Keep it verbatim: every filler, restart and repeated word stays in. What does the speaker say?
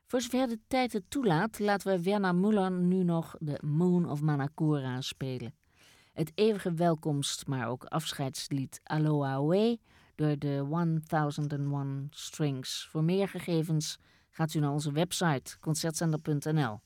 Voor zover de tijd het toelaat, laten we Werner Müller nu nog de Moon of Manacora spelen. Het eeuwige welkomst, maar ook afscheidslied Aloha Away door de honderd en één Strings. Voor meer gegevens gaat u naar onze website concertzender punt n l.